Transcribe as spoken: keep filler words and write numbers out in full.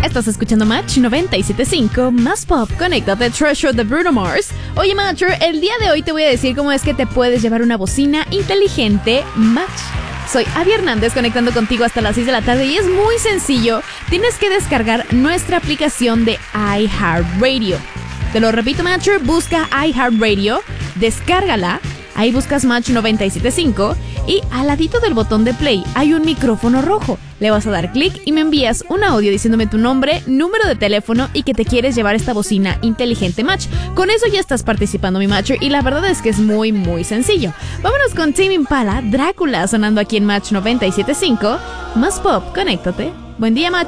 Estás escuchando Match noventa y siete punto cinco, más pop, conéctate, Treasure de Bruno Mars. Oye, Matcher, el día de hoy te voy a decir cómo es que te puedes llevar una bocina inteligente Match. Soy Abby Hernández, conectando contigo hasta las seis de la tarde y es muy sencillo. Tienes que descargar nuestra aplicación de iHeartRadio. Te lo repito, Matcher, busca iHeartRadio, descárgala. Ahí buscas Match noventa y siete punto cinco y al ladito del botón de play hay un micrófono rojo. Le vas a dar clic y me envías un audio diciéndome tu nombre, número de teléfono y que te quieres llevar esta bocina inteligente Match. Con eso ya estás participando, mi Matcher, y la verdad es que es muy, muy sencillo. Vámonos con Tame Impala, Drácula, sonando aquí en Match noventa y siete punto cinco. Más pop, conéctate. Buen día, Match.